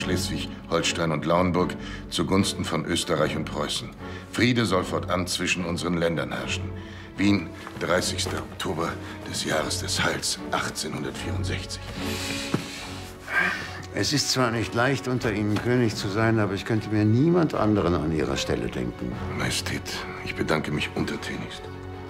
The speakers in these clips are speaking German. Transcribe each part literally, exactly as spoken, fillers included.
Schleswig, Holstein und Lauenburg zugunsten von Österreich und Preußen. Friede soll fortan zwischen unseren Ländern herrschen. Wien, dreißigster Oktober des Jahres des Heils achtzehnhundertvierundsechzig. Es ist zwar nicht leicht, unter Ihnen König zu sein, aber ich könnte mir niemand anderen an Ihrer Stelle denken. Majestät, ich bedanke mich untertänigst.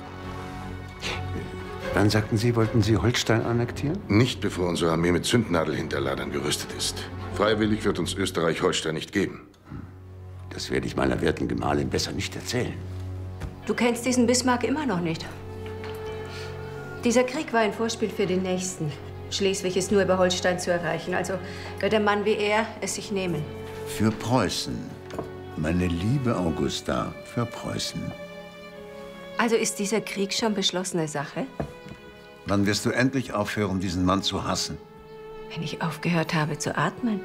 Dann sagten Sie, wollten Sie Holstein annektieren? Nicht, bevor unsere Armee mit Zündnadelhinterladern gerüstet ist. Freiwillig wird uns Österreich Holstein nicht geben. Das werde ich meiner werten Gemahlin besser nicht erzählen. Du kennst diesen Bismarck immer noch nicht. Dieser Krieg war ein Vorspiel für den nächsten. Schleswig ist nur über Holstein zu erreichen, also wird ein Mann wie er es sich nehmen. Für Preußen, meine liebe Augusta, für Preußen. Also ist dieser Krieg schon beschlossene Sache? Wann wirst du endlich aufhören, diesen Mann zu hassen? Wenn ich aufgehört habe zu atmen.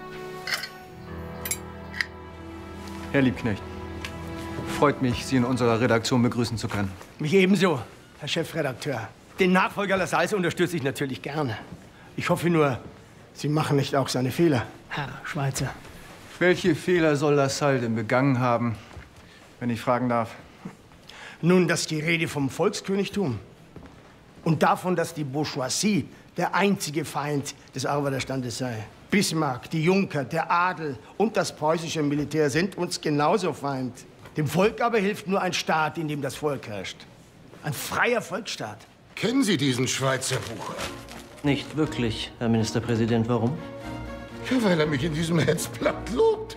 Herr Liebknecht, freut mich, Sie in unserer Redaktion begrüßen zu können. Mich ebenso, Herr Chefredakteur. Den Nachfolger Lassalles unterstütze ich natürlich gerne. Ich hoffe nur, Sie machen nicht auch seine Fehler, Herr Schweitzer. Welche Fehler soll Lassalle denn begangen haben, wenn ich fragen darf? Nun, dass die Rede vom Volkskönigtum und davon, dass die Bourgeoisie der einzige Feind des Arbeiterstandes sei. Bismarck, die Junker, der Adel und das preußische Militär sind uns genauso Feind. Dem Volk aber hilft nur ein Staat, in dem das Volk herrscht. Ein freier Volksstaat. Kennen Sie diesen Schweizer Bucher? Nicht wirklich, Herr Ministerpräsident. Warum? Ja, weil er mich in diesem Hetzblatt lobt.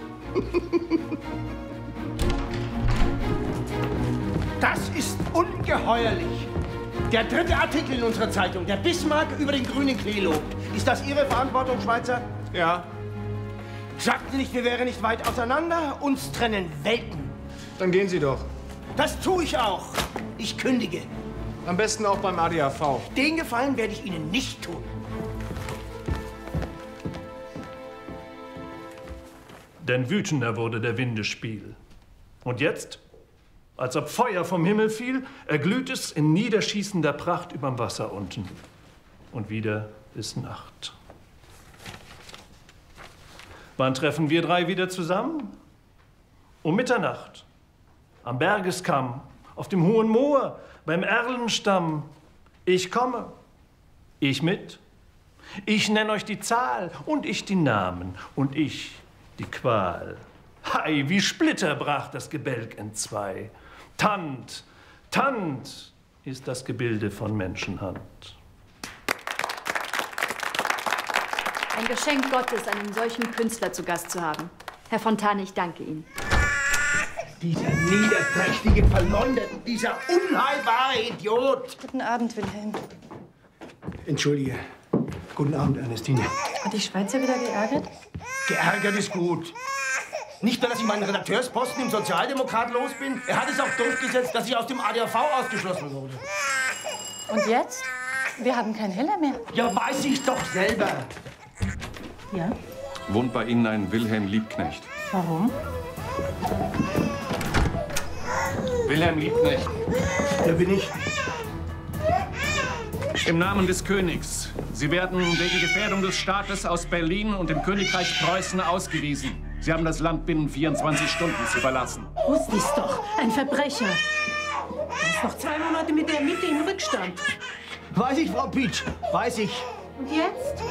Das ist ungeheuerlich. Der dritte Artikel in unserer Zeitung, der Bismarck über den grünen Klee lobt. Ist das Ihre Verantwortung, Schweizer? Ja. Sagten Sie nicht, wir wären nicht weit auseinander? Uns trennen Welten. Dann gehen Sie doch. Das tue ich auch. Ich kündige. Am besten auch beim A D A V. Den Gefallen werde ich Ihnen nicht tun. Denn wütender wurde der Windespiel. Und jetzt, als ob Feuer vom Himmel fiel, erglüht es in niederschießender Pracht überm Wasser unten. Und wieder ist Nacht. Wann treffen wir drei wieder zusammen? Um Mitternacht. Am Bergeskamm, auf dem hohen Moor, beim Erlenstamm. Ich komme. Ich mit. Ich nenn euch die Zahl und ich die Namen und ich die Qual. Hei, wie Splitter brach das Gebälk entzwei. Tant, tant ist das Gebilde von Menschenhand. Ein Geschenk Gottes, einen solchen Künstler zu Gast zu haben. Herr Fontane, ich danke Ihnen. Dieser niederträchtige Verleumder, dieser unheilbare Idiot. Guten Abend, Wilhelm. Entschuldige. Guten Abend, Ernestine. Hat die Schweizer wieder geärgert? Geärgert ist gut. Nicht nur, dass ich meinen Redakteursposten im Sozialdemokrat los bin, er hat es auch durchgesetzt, dass ich aus dem A D A V ausgeschlossen wurde. Und jetzt? Wir haben keinen Heller mehr. Ja, weiß ich doch selber. Ja? Wohnt bei Ihnen ein Wilhelm Liebknecht? Warum? Wilhelm Liebknecht. Der bin ich. Im Namen des Königs. Sie werden wegen Gefährdung des Staates aus Berlin und dem Königreich Preußen ausgewiesen. Sie haben das Land binnen vierundzwanzig Stunden zu verlassen. Wusste ich's doch. Ein Verbrecher. Er ist noch zwei Monate mit der Miete im Rückstand. Weiß ich, Frau Pietsch. Weiß ich. Und jetzt?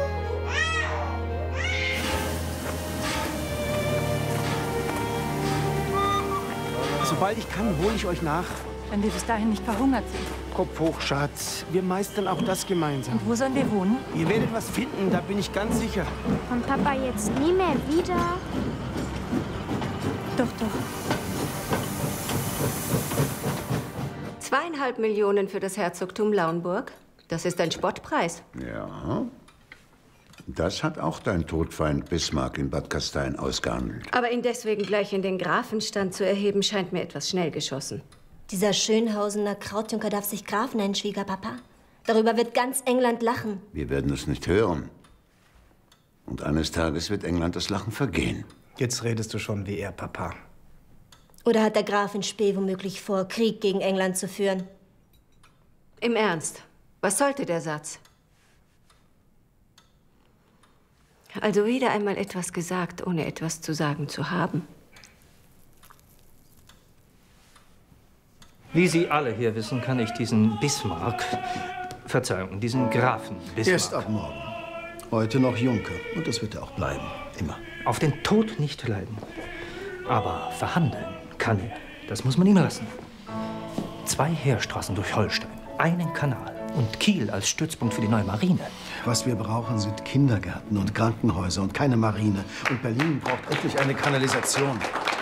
Sobald ich kann, hole ich euch nach. Wenn wir bis dahin nicht verhungert sind. Kopf hoch, Schatz. Wir meistern auch das gemeinsam. Und wo sollen wir wohnen? Ihr werdet was finden, da bin ich ganz sicher. Kommt Papa jetzt nie mehr wieder? Doch, doch. Zweieinhalb Millionen für das Herzogtum Lauenburg. Das ist ein Spottpreis. Ja. Das hat auch dein Todfeind Bismarck in Bad Gastein ausgehandelt. Aber ihn deswegen gleich in den Grafenstand zu erheben, scheint mir etwas schnell geschossen. Dieser Schönhausener Krautjunker darf sich Graf nennen, Schwiegerpapa. Darüber wird ganz England lachen. Wir werden es nicht hören. Und eines Tages wird England das Lachen vergehen. Jetzt redest du schon wie er, Papa. Oder hat der Graf in Spee womöglich vor, Krieg gegen England zu führen? Im Ernst, was sollte der Satz? Also wieder einmal etwas gesagt, ohne etwas zu sagen zu haben. Wie Sie alle hier wissen, kann ich diesen Bismarck, Verzeihung, diesen Grafen Bismarck... Erst ab morgen. Heute noch Junker. Und das wird er auch bleiben. Immer. Auf den Tod nicht leiden. Aber verhandeln kann er. Das muss man ihm lassen. Zwei Heerstraßen durch Holstein, einen Kanal und Kiel als Stützpunkt für die neue Marine. Was wir brauchen, sind Kindergärten und Krankenhäuser und keine Marine. Und Berlin braucht endlich eine Kanalisation.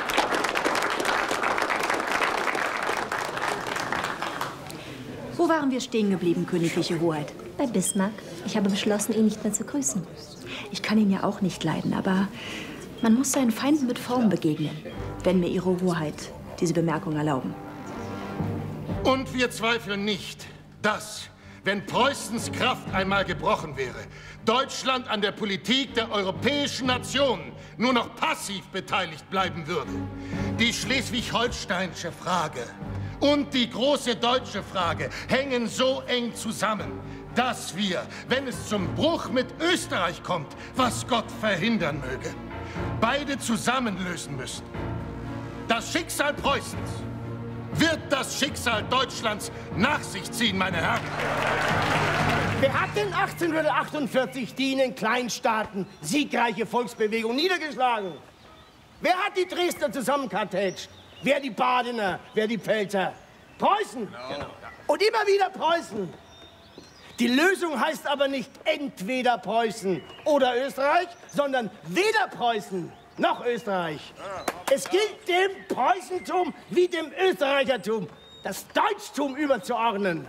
Wo waren wir stehen geblieben, königliche Hoheit? Bei Bismarck. Ich habe beschlossen, ihn nicht mehr zu grüßen. Ich kann ihn ja auch nicht leiden, aber man muss seinen Feinden mit Form begegnen, wenn mir Ihre Hoheit diese Bemerkung erlauben. Und wir zweifeln nicht, dass, wenn Preußens Kraft einmal gebrochen wäre, Deutschland an der Politik der europäischen Nationen nur noch passiv beteiligt bleiben würde. Die schleswig-holsteinische Frage und die große deutsche Frage hängen so eng zusammen, dass wir, wenn es zum Bruch mit Österreich kommt, was Gott verhindern möge, beide zusammen lösen müssen. Das Schicksal Preußens wird das Schicksal Deutschlands nach sich ziehen, meine Herren. Wer hat denn achtzehnhundertachtundvierzig die in den Kleinstaaten siegreiche Volksbewegung niedergeschlagen? Wer hat die Dresdner zusammenkartätscht? Wer die Badener? Wer die Pfälzer? Preußen. Genau. Und immer wieder Preußen. Die Lösung heißt aber nicht entweder Preußen oder Österreich, sondern weder Preußen noch Österreich. Es gilt dem Preußentum wie dem Österreichertum das Deutschtum überzuordnen.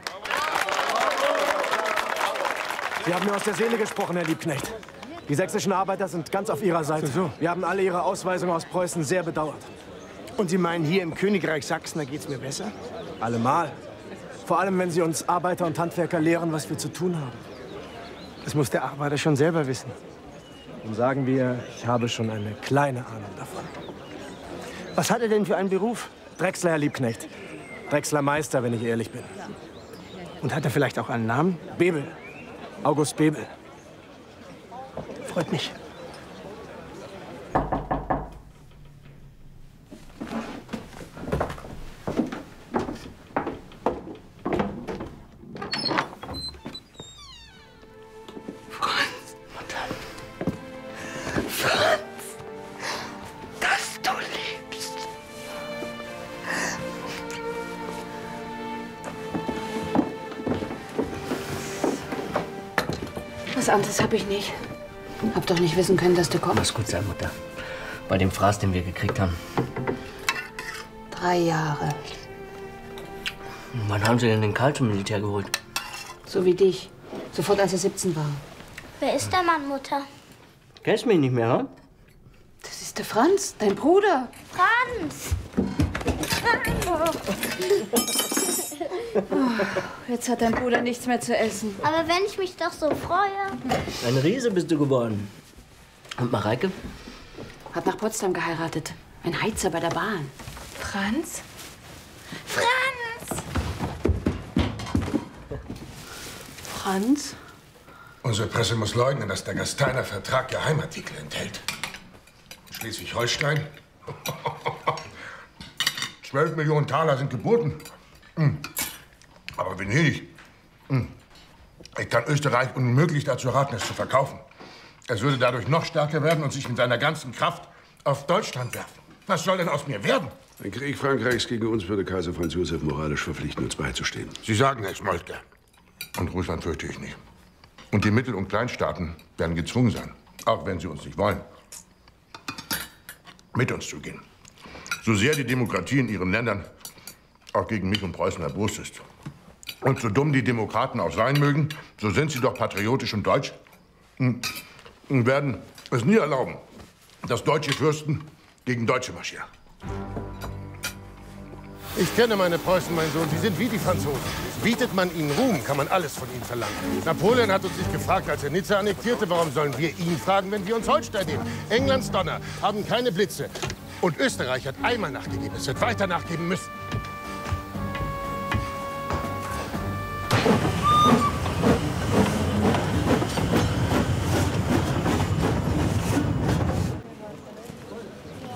Sie haben mir aus der Seele gesprochen, Herr Liebknecht. Die sächsischen Arbeiter sind ganz auf Ihrer Seite. So, so. Wir haben alle Ihre Ausweisung aus Preußen sehr bedauert. Und Sie meinen, hier im Königreich Sachsen, da geht's mir besser? Allemal. Vor allem, wenn Sie uns Arbeiter und Handwerker lehren, was wir zu tun haben. Das muss der Arbeiter schon selber wissen. Dann sagen wir, ich habe schon eine kleine Ahnung davon. Was hat er denn für einen Beruf? Drechsler, Herr Liebknecht. Drechsler Meister, wenn ich ehrlich bin. Und hat er vielleicht auch einen Namen? Bebel. August Bebel. Freut mich. Was anderes habe ich nicht. Hab doch nicht wissen können, dass du kommst. Muss gut sein, Mutter. Bei dem Fraß, den wir gekriegt haben. Drei Jahre. Wann haben Sie denn den Karl zum Militär geholt? So wie dich. Sofort, als er siebzehn war. Wer ist der Mann, Mutter? Kennst mich nicht mehr, hm? Das ist der Franz, dein Bruder. Franz! Oh, jetzt hat dein Bruder nichts mehr zu essen. Aber wenn ich mich doch so freue. Ein Riese bist du geworden. Und Mareike? Hat nach Potsdam geheiratet. Ein Heizer bei der Bahn. Franz? Franz! Franz? Unsere Presse muss leugnen, dass der Gasteiner Vertrag Geheimartikel enthält. Schleswig-Holstein? Zwölf Millionen Taler sind geboten. Hm. Aber Venedig. Hm. Ich kann Österreich unmöglich dazu raten, es zu verkaufen. Es würde dadurch noch stärker werden und sich mit seiner ganzen Kraft auf Deutschland werfen. Was soll denn aus mir werden? Ein Krieg Frankreichs gegen uns würde Kaiser Franz Josef moralisch verpflichten, uns beizustehen. Sie sagen es, Moltke. Und Russland fürchte ich nicht. Und die Mittel- und Kleinstaaten werden gezwungen sein, auch wenn sie uns nicht wollen, mit uns zu gehen. So sehr die Demokratie in ihren Ländern auch gegen mich und Preußen erbost ist. Und so dumm die Demokraten auch sein mögen, so sind sie doch patriotisch und deutsch und werden es nie erlauben, dass deutsche Fürsten gegen Deutsche marschieren. Ich kenne meine Preußen, mein Sohn. Sie sind wie die Franzosen. Bietet man ihnen Ruhm, kann man alles von ihnen verlangen. Napoleon hat uns nicht gefragt, als er Nizza annektierte. Warum sollen wir ihn fragen, wenn wir uns Holstein nehmen? Englands Donner haben keine Blitze. Und Österreich hat einmal nachgegeben. Es wird weiter nachgeben müssen.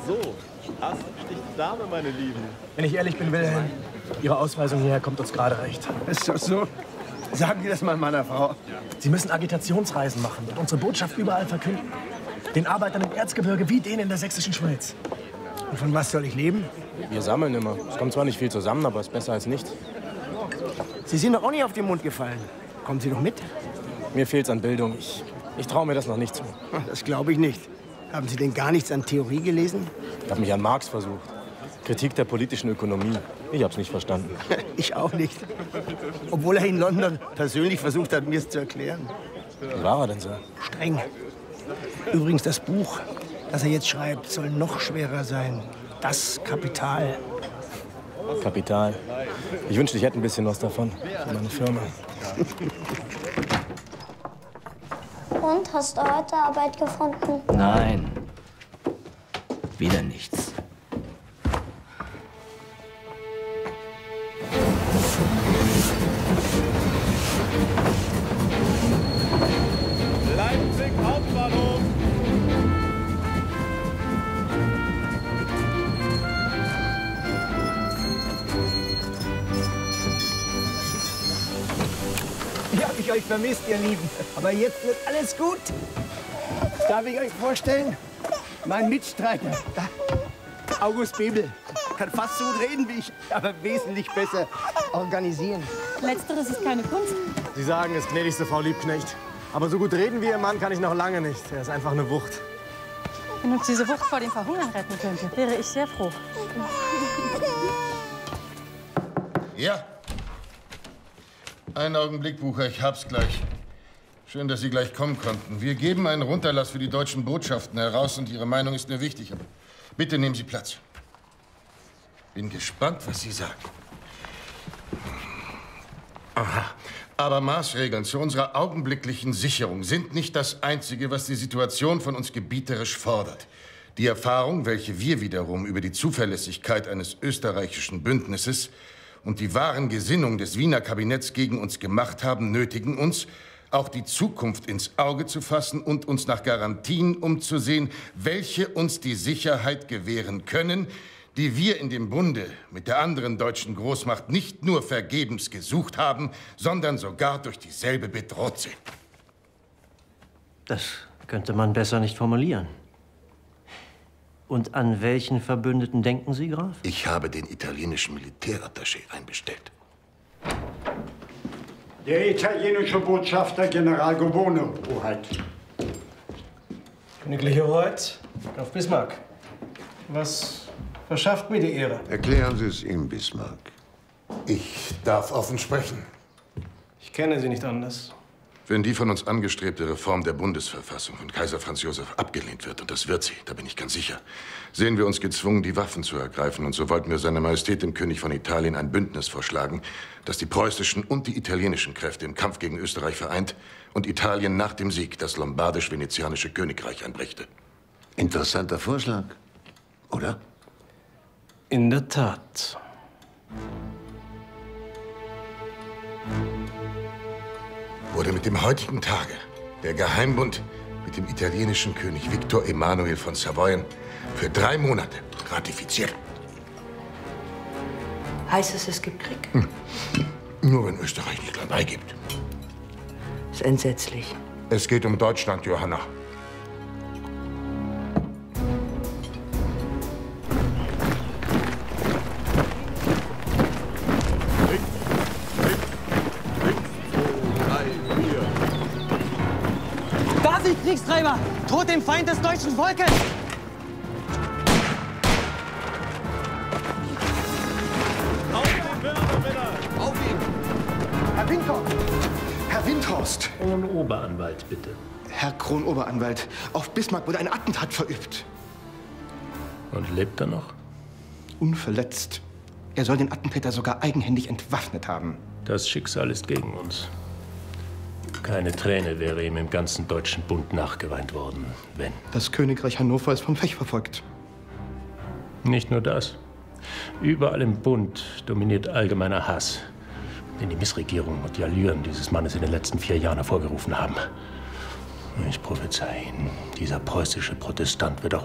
So, Ass sticht Dame, meine Lieben. Wenn ich ehrlich bin, Wilhelm, Ihre Ausweisung hierher kommt uns gerade recht. Ist das so? Sagen Sie das mal meiner Frau. Sie müssen Agitationsreisen machen und unsere Botschaft überall verkünden. Den Arbeitern im Erzgebirge wie denen in der sächsischen Schweiz. Und von was soll ich leben? Wir sammeln immer. Es kommt zwar nicht viel zusammen, aber es ist besser als nichts. Sie sind doch auch nicht auf den Mund gefallen. Kommen Sie doch mit. Mir fehlt's an Bildung. Ich, ich traue mir das noch nicht zu. Das glaube ich nicht. Haben Sie denn gar nichts an Theorie gelesen? Ich habe mich an Marx versucht. Kritik der politischen Ökonomie. Ich hab's nicht verstanden. Ich auch nicht. Obwohl er in London persönlich versucht hat, mir es zu erklären. Wie war er denn so? Streng. Übrigens, das Buch, das er jetzt schreibt, soll noch schwerer sein. Das Kapital. Kapital. Ich wünschte, ich hätte ein bisschen was davon. Für meine Firma. Und, hast du heute Arbeit gefunden? Nein. Wieder nichts. Leipzig Hauptbahnhof. Wie habe ich euch vermisst, ihr Lieben. Aber jetzt wird alles gut. Darf ich euch vorstellen? Mein Mitstreiter, August Bebel. Kann fast so gut reden wie ich, aber wesentlich besser organisieren. Letzteres ist keine Kunst. Sie sagen es, gnädigste Frau Liebknecht. Aber so gut reden wie Ihr Mann kann ich noch lange nicht. Er ist einfach eine Wucht. Wenn uns diese Wucht vor dem Verhungern retten könnte, wäre ich sehr froh. Ja. Einen Augenblick, Bucher, ich hab's gleich. Schön, dass Sie gleich kommen konnten. Wir geben einen Runterlass für die deutschen Botschaften heraus und Ihre Meinung ist mir wichtig. Bitte nehmen Sie Platz. Bin gespannt, was Sie sagen. Aha. Aber Maßregeln zu unserer augenblicklichen Sicherung sind nicht das Einzige, was die Situation von uns gebieterisch fordert. Die Erfahrung, welche wir wiederum über die Zuverlässigkeit eines österreichischen Bündnisses und die wahren Gesinnungen des Wiener Kabinetts gegen uns gemacht haben, nötigen uns, auch die Zukunft ins Auge zu fassen und uns nach Garantien umzusehen, welche uns die Sicherheit gewähren können, die wir in dem Bunde mit der anderen deutschen Großmacht nicht nur vergebens gesucht haben, sondern sogar durch dieselbe bedroht sind. Das könnte man besser nicht formulieren. Und an welchen Verbündeten denken Sie, Graf? Ich habe den italienischen Militärattaché einbestellt. Der italienische Botschafter General Gobono, Hoheit. Königliche Hoheit, Graf Bismarck. Was verschafft mir die Ehre? Erklären Sie es ihm, Bismarck. Ich darf offen sprechen. Ich kenne Sie nicht anders. Wenn die von uns angestrebte Reform der Bundesverfassung von Kaiser Franz Josef abgelehnt wird, und das wird sie, da bin ich ganz sicher, sehen wir uns gezwungen, die Waffen zu ergreifen. Und so wollten wir seiner Majestät, dem König von Italien, ein Bündnis vorschlagen, das die preußischen und die italienischen Kräfte im Kampf gegen Österreich vereint und Italien nach dem Sieg das lombardisch-venezianische Königreich anbrächte. Interessanter Vorschlag, oder? In der Tat. Wurde mit dem heutigen Tage der Geheimbund mit dem italienischen König Victor Emanuel von Savoyen für drei Monate ratifiziert. Heißt es, es gibt Krieg? Hm. Nur wenn Österreich nicht gleich beigibt. Das ist entsetzlich. Es geht um Deutschland, Johanna. Da sind Kriegstreiber! Tod dem Feind des deutschen Volkes! Auf den Werber, Männer! Auf ihn! Herr Windhorst! Herr Windhorst! Kronoberinwalt, bitte. Herr Kronoberinwalt, auf Bismarck wurde ein Attentat verübt. Und lebt er noch? Unverletzt. Er soll den Attentäter sogar eigenhändig entwaffnet haben. Das Schicksal ist gegen uns. Keine Träne wäre ihm im ganzen Deutschen Bund nachgeweint worden, wenn. Das Königreich Hannover ist vom Pech verfolgt. Nicht nur das. Überall im Bund dominiert allgemeiner Hass, den die Missregierung und die Allüren dieses Mannes in den letzten vier Jahren hervorgerufen haben. Ich prophezei Ihnen, dieser preußische Protestant wird auch